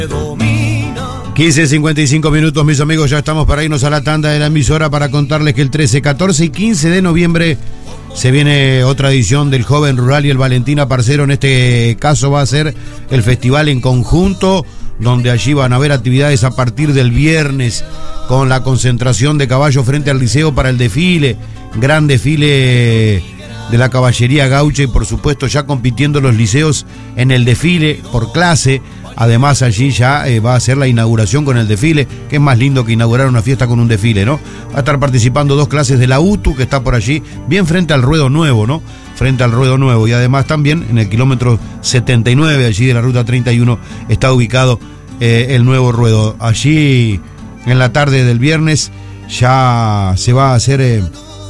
15:55 minutos, mis amigos, ya estamos para irnos a la tanda de la emisora para contarles que el 13, 14 y 15 de noviembre se viene otra edición del Joven Rural y el Valentina Parcero. En este caso va a ser el festival en conjunto, donde allí van a haber actividades a partir del viernes, con la concentración de caballos frente al liceo para el desfile, gran desfile de la caballería gaucha y por supuesto ya compitiendo los liceos en el desfile por clase. Además allí ya va a ser la inauguración con el desfile, que es más lindo que inaugurar una fiesta con un desfile, ¿no? Va a estar participando 2 clases de la UTU, que está por allí, bien frente al Ruedo Nuevo, ¿no? Frente al Ruedo Nuevo. Y además también en el kilómetro 79, allí de la ruta 31, está ubicado el nuevo ruedo. Allí en la tarde del viernes ya se va a hacer,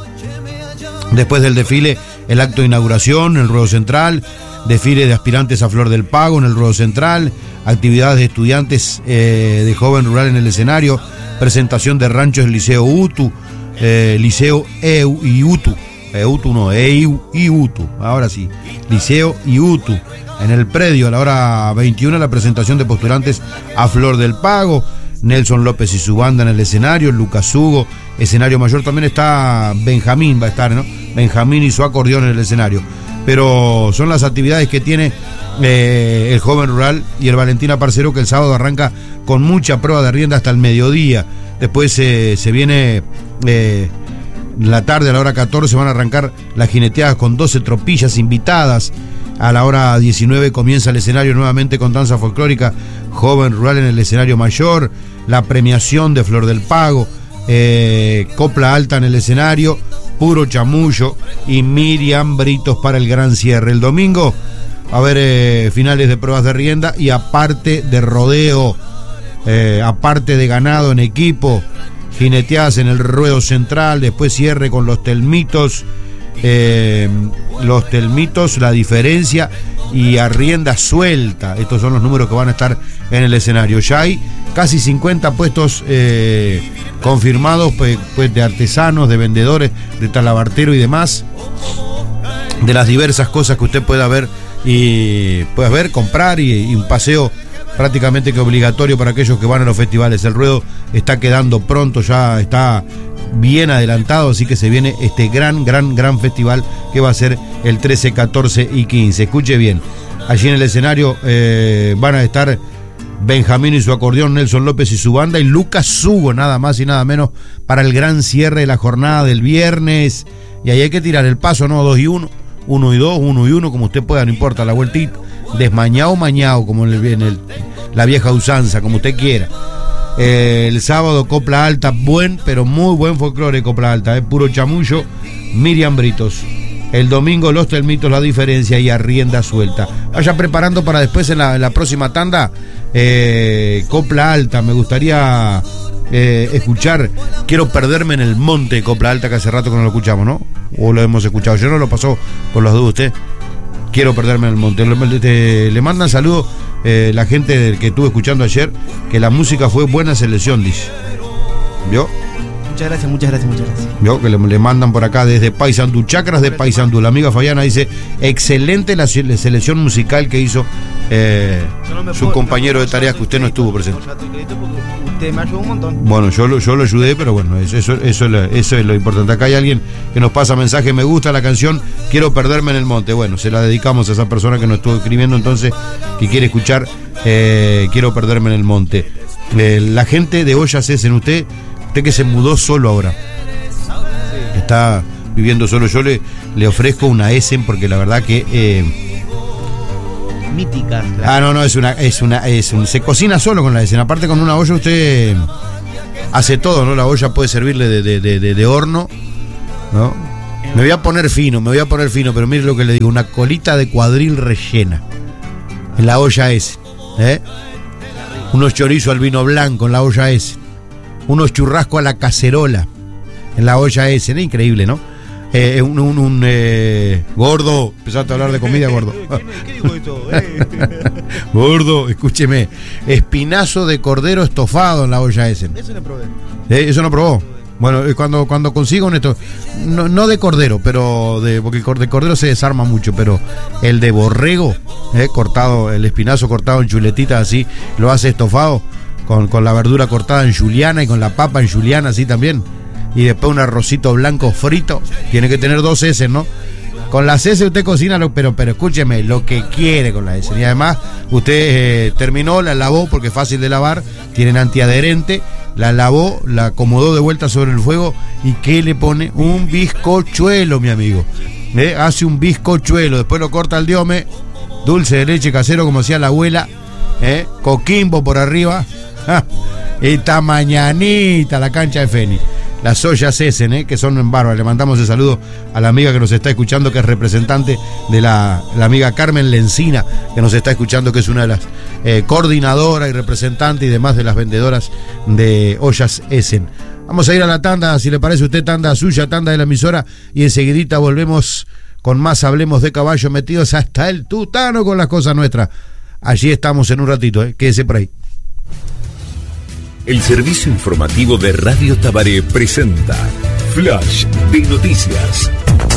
después del desfile, el acto de inauguración, el ruedo central, desfile de aspirantes a Flor del Pago en el ruedo central, actividades de estudiantes de Joven Rural en el escenario, presentación de ranchos del Liceo UTU, Liceo EU y UTU, UTU no, EU y UTU, ahora sí, Liceo y UTU. En el predio a la hora 21 la presentación de postulantes a Flor del Pago, Nelson López y su banda en el escenario, Lucas Hugo, escenario mayor, también está Benjamín, va a estar, ¿no? Benjamín y su acordeón en el escenario. Pero son las actividades que tiene el Joven Rural y el Valentina Parcero, que el sábado arranca con mucha prueba de rienda hasta el mediodía. Después se viene la tarde, a la hora 14 van a arrancar las jineteadas con 12 tropillas invitadas. A la hora 19 comienza el escenario nuevamente con danza folclórica, Joven Rural en el escenario mayor, la premiación de Flor del Pago, copla alta en el escenario, puro chamullo y Miriam Britos para el gran cierre. El domingo va a haber finales de pruebas de rienda y aparte de rodeo, aparte de ganado en equipo, jineteadas en el ruedo central, después cierre con los telmitos, la diferencia y a rienda suelta. Estos son los números que van a estar en el escenario. Ya hay casi 50 puestos confirmados, pues de artesanos, de vendedores, de talabartero y demás, de las diversas cosas que usted pueda ver y comprar, y un paseo prácticamente que obligatorio para aquellos que van a los festivales. El ruedo está quedando pronto, ya está bien adelantado, así que se viene este gran festival que va a ser el 13, 14 y 15. Escuche bien, allí en el escenario van a estar Benjamín y su acordeón, Nelson López y su banda, y Lucas Hugo, nada más y nada menos, para el gran cierre de la jornada del viernes. Y ahí hay que tirar el paso, ¿no? 2 y 1, 1 y 2, 1 y 1, como usted pueda, no importa, la vueltita, desmañado, mañado, como en la vieja usanza, como usted quiera. El sábado copla alta, pero muy buen folclore copla alta, puro chamullo, Miriam Britos. El domingo los telmitos, la diferencia y a rienda suelta. Vaya preparando para después en la próxima tanda, copla alta. Me gustaría escuchar Quiero perderme en el monte de copla alta, que hace rato que no lo escuchamos, ¿no? O lo hemos escuchado, yo no lo pasó por las dudas usted. Quiero perderme en el monte. Le mandan saludos la gente que estuve escuchando ayer, que la música fue buena selección, dice. ¿Vio? Muchas gracias. ¿Vio? Que le mandan por acá desde Paysandú, Chacras de Paysandú. La amiga Fabiana dice, excelente la selección musical que hizo su compañero de tareas, que usted no estuvo presente. Usted me ayudó un montón. Bueno, yo lo ayudé, pero bueno, eso es lo importante. Acá hay alguien que nos pasa mensaje, me gusta la canción Quiero perderme en el monte. Bueno, se la dedicamos a esa persona que nos estuvo escribiendo entonces, que quiere escuchar Quiero perderme en el monte. La gente de Ollas Essen, usted que se mudó solo ahora, está viviendo solo, yo le ofrezco una Essen, porque la verdad que mítica. No, se cocina solo con la Essen. Aparte, con una olla usted hace todo, ¿no? La olla puede servirle de horno, ¿no? Me voy a poner fino, pero mire lo que le digo, una colita de cuadril rellena en la olla Essen, unos chorizos al vino blanco en la olla Essen, unos churrascos a la cacerola en la olla Essen, es increíble, ¿no? Gordo, empezaste a hablar de comida, gordo. ¿Qué digo esto? Gordo, escúcheme, espinazo de cordero estofado en la olla Essen. Eso lo probé. ¿Eso no probó? Bueno, cuando consigo esto, no de cordero, pero porque el de cordero se desarma mucho, pero el de borrego, cortado, el espinazo cortado en chuletitas así, lo hace estofado, con la verdura cortada en juliana y con la papa en juliana así también. Y después un arrocito blanco frito, tiene que tener 2 heces, ¿no? Con las heces usted cocina, pero escúcheme, lo que quiere con las heces. Y además, usted terminó, la lavó, porque es fácil de lavar, tienen antiadherente, la lavó, la acomodó de vuelta sobre el fuego, y ¿qué le pone? Un bizcochuelo, mi amigo. Hace un bizcochuelo, después lo corta al diome, dulce de leche casero como hacía la abuela, coquimbo por arriba, y tamañanita la cancha de Fénix. Las ollas Essen, que son en bárbaro. Le mandamos el saludo a la amiga que nos está escuchando, que es representante de la amiga Carmen Lencina, que nos está escuchando, que es una de las coordinadoras y representantes y demás de las vendedoras de ollas Essen. Vamos a ir a la tanda, si le parece a usted, tanda suya, tanda de la emisora, y enseguidita volvemos con más Hablemos de Caballo, metidos hasta el tutano con las cosas nuestras. Allí estamos en un ratito, quédese por ahí. El servicio informativo de Radio Tabaré presenta Flash de Noticias.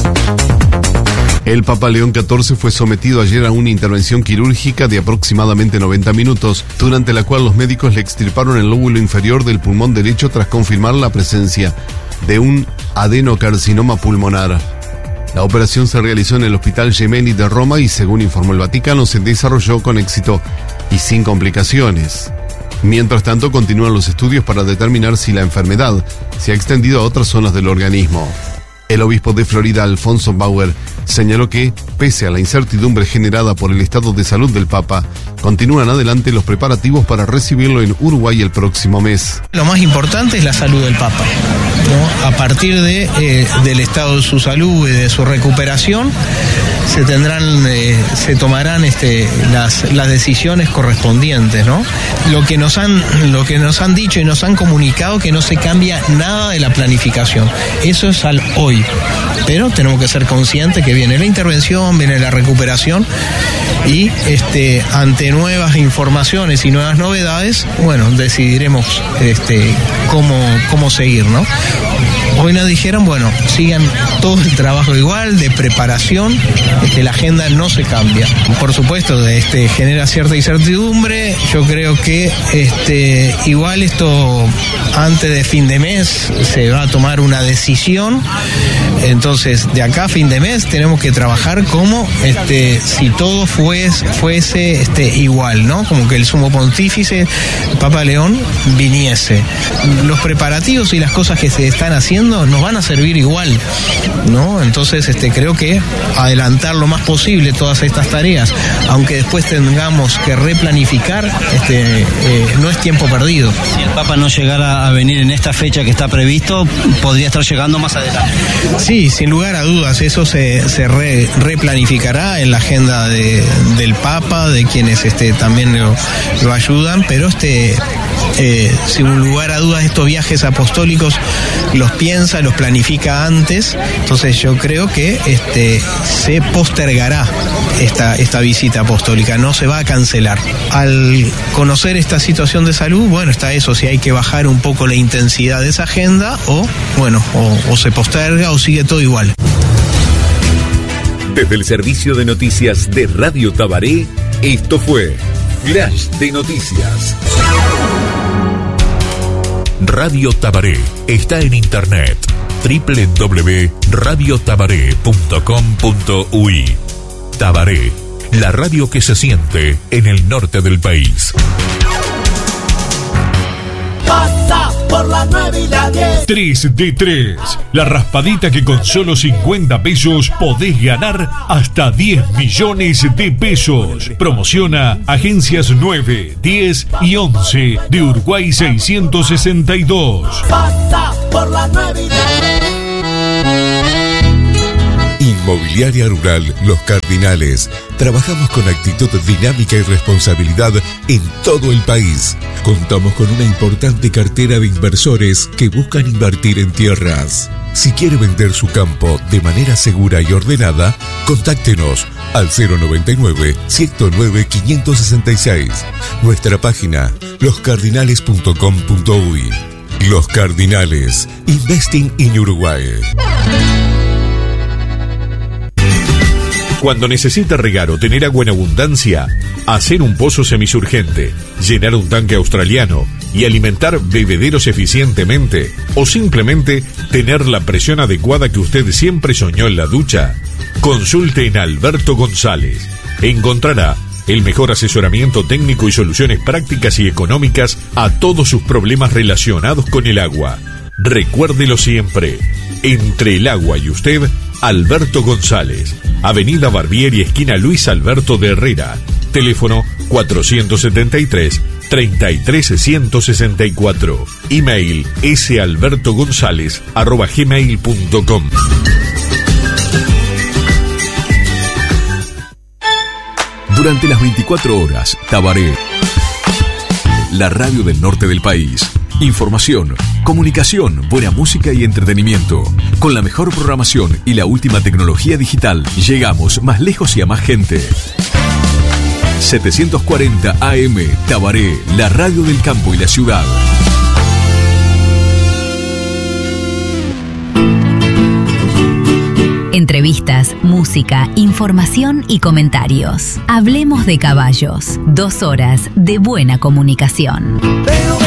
El Papa León XIV fue sometido ayer a una intervención quirúrgica de aproximadamente 90 minutos, durante la cual los médicos le extirparon el lóbulo inferior del pulmón derecho tras confirmar la presencia de un adenocarcinoma pulmonar. La operación se realizó en el Hospital Gemelli de Roma y, según informó el Vaticano, se desarrolló con éxito y sin complicaciones. Mientras tanto, continúan los estudios para determinar si la enfermedad se ha extendido a otras zonas del organismo. El obispo de Florida, Alfonso Bauer, señaló que, pese a la incertidumbre generada por el estado de salud del Papa, continúan adelante los preparativos para recibirlo en Uruguay el próximo mes. Lo más importante es la salud del Papa, ¿no? A partir del estado de su salud y de su recuperación, se tomarán las decisiones correspondientes, ¿no? Lo que nos han dicho y nos han comunicado, que no se cambia nada de la planificación. Eso es al hoy. Pero tenemos que ser conscientes que viene la intervención, viene la recuperación, y ante nuevas informaciones y nuevas novedades, bueno, decidiremos cómo seguir, ¿no? Hoy nos dijeron, bueno, sigan todo el trabajo igual, de preparación, la agenda no se cambia. Por supuesto, genera cierta incertidumbre. Yo creo que igual esto, antes de fin de mes, se va a tomar una decisión. Entonces, de acá a fin de mes tenemos que trabajar como si todo fuese igual, ¿no? Como que el sumo pontífice, el Papa León, viniese. Los preparativos y las cosas que se están haciendo nos van a servir igual, ¿no? Entonces, creo que adelantar lo más posible todas estas tareas, aunque después tengamos que replanificar, no es tiempo perdido. Si el Papa no llegara a venir en esta fecha que está previsto, podría estar llegando más adelante. Sí, sin lugar a dudas, eso se replanificará en la agenda del Papa, de quienes también lo ayudan, pero sin lugar a dudas, estos viajes apostólicos los piensa, los planifica antes. Entonces yo creo que se postergará esta visita apostólica, no se va a cancelar. Al conocer esta situación de salud, bueno, está eso, si hay que bajar un poco la intensidad de esa agenda, o se posterga o sigue todo igual. Desde el servicio de noticias de Radio Tabaré, esto fue Flash de Noticias. Radio Tabaré está en internet www.radiotabaré.com.uy. Tabaré, la radio que se siente en el norte del país. Pasa por la 9 y la 10. 3 de 3. La raspadita que con solo 50 pesos podés ganar hasta 10 millones de pesos. Promociona Agencias 9, 10 y 11 de Uruguay 662. Pasa por la 9 y la 10. Inmobiliaria Rural Los Cardinales. Trabajamos con actitud dinámica y responsabilidad en todo el país. Contamos con una importante cartera de inversores que buscan invertir en tierras. Si quiere vender su campo de manera segura y ordenada, contáctenos al 099-109-566. Nuestra página, loscardinales.com.uy. Los Cardinales. Investing in Uruguay. Cuando necesita regar o tener agua en abundancia, hacer un pozo semisurgente, llenar un tanque australiano y alimentar bebederos eficientemente, o simplemente tener la presión adecuada que usted siempre soñó en la ducha, consulte en Alberto González. Encontrará el mejor asesoramiento técnico y soluciones prácticas y económicas a todos sus problemas relacionados con el agua. Recuérdelo siempre, entre el agua y usted, Alberto González, Avenida Barbieri, esquina Luis Alberto de Herrera, teléfono 473-33164, email salbertogonzalez@gmail.com. Durante las 24 horas, Tabaré, la radio del norte del país. Información, comunicación, buena música y entretenimiento. Con la mejor programación y la última tecnología digital, llegamos más lejos y a más gente. 740 AM, Tabaré, la radio del campo y la ciudad. Entrevistas, música, información y comentarios. Hablemos de caballos. 2 horas de buena comunicación.